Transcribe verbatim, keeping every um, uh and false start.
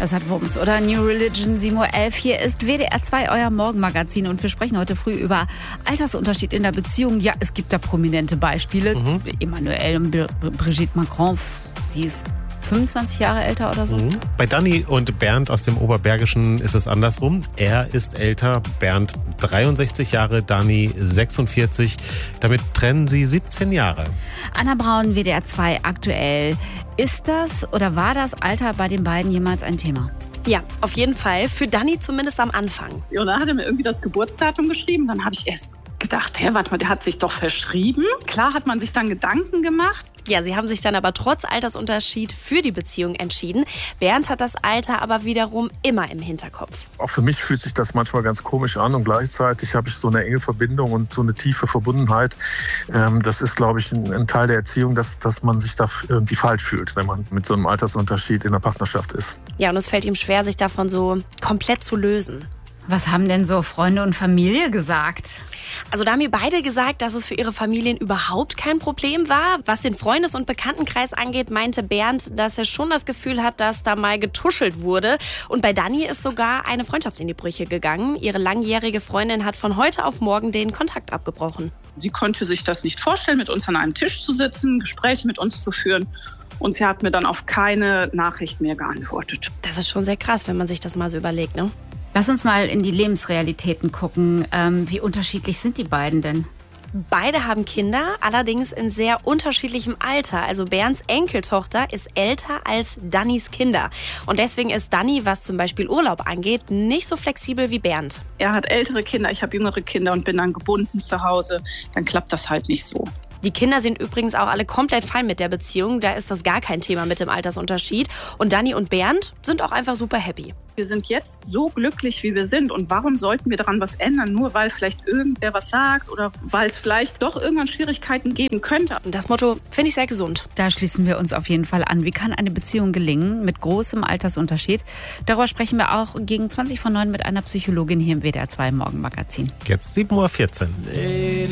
Das hat Wumms, oder? New Religion, sieben Uhr elf. Hier ist W D R zwei, euer Morgenmagazin. Und wir sprechen heute früh über Altersunterschied in der Beziehung. Ja, es gibt da prominente Beispiele. Mhm. Emmanuel und Brigitte Macron, sie ist fünfundzwanzig Jahre älter oder so. Mhm. Bei Dani und Bernd aus dem Oberbergischen ist es andersrum. Er ist älter, Bernd dreiundsechzig Jahre, Dani sechsundvierzig. Damit trennen sie siebzehn Jahre. Anna Braun, W D R zwei aktuell. Ist das oder war das Alter bei den beiden jemals ein Thema? Ja, auf jeden Fall. Für Dani zumindest am Anfang. Ja, und dann hat er mir irgendwie das Geburtsdatum geschrieben. Dann habe ich erst gedacht, hä, warte mal, der hat sich doch verschrieben. Klar hat man sich dann Gedanken gemacht. Ja, sie haben sich dann aber trotz Altersunterschied für die Beziehung entschieden. Bernd hat das Alter aber wiederum immer im Hinterkopf. Auch für mich fühlt sich das manchmal ganz komisch an und gleichzeitig habe ich so eine enge Verbindung und so eine tiefe Verbundenheit. Ähm, das ist, glaube ich, ein, ein Teil der Erziehung, dass, dass man sich da irgendwie falsch fühlt, wenn man mit so einem Altersunterschied in der Partnerschaft ist. Ja, und es fällt ihm schwer, sich davon so komplett zu lösen. Was haben denn so Freunde und Familie gesagt? Also da haben mir beide gesagt, dass es für ihre Familien überhaupt kein Problem war. Was den Freundes- und Bekanntenkreis angeht, meinte Bernd, dass er schon das Gefühl hat, dass da mal getuschelt wurde. Und bei Dani ist sogar eine Freundschaft in die Brüche gegangen. Ihre langjährige Freundin hat von heute auf morgen den Kontakt abgebrochen. Sie konnte sich das nicht vorstellen, mit uns an einem Tisch zu sitzen, Gespräche mit uns zu führen. Und sie hat mir dann auf keine Nachricht mehr geantwortet. Das ist schon sehr krass, wenn man sich das mal so überlegt, ne? Lass uns mal in die Lebensrealitäten gucken. Ähm, wie unterschiedlich sind die beiden denn? Beide haben Kinder, allerdings in sehr unterschiedlichem Alter. Also Bernds Enkeltochter ist älter als Dannys Kinder. Und deswegen ist Dani, was zum Beispiel Urlaub angeht, nicht so flexibel wie Bernd. Er hat ältere Kinder, ich habe jüngere Kinder und bin dann gebunden zu Hause. Dann klappt das halt nicht so. Die Kinder sind übrigens auch alle komplett fein mit der Beziehung. Da ist das gar kein Thema mit dem Altersunterschied. Und Dani und Bernd sind auch einfach super happy. Wir sind jetzt so glücklich, wie wir sind. Und warum sollten wir daran was ändern? Nur weil vielleicht irgendwer was sagt oder weil es vielleicht doch irgendwann Schwierigkeiten geben könnte. Und das Motto finde ich sehr gesund. Da schließen wir uns auf jeden Fall an. Wie kann eine Beziehung gelingen mit großem Altersunterschied? Darüber sprechen wir auch gegen zwanzig vor neun mit einer Psychologin hier im W D R zwei Morgenmagazin. Jetzt sieben Uhr vierzehn.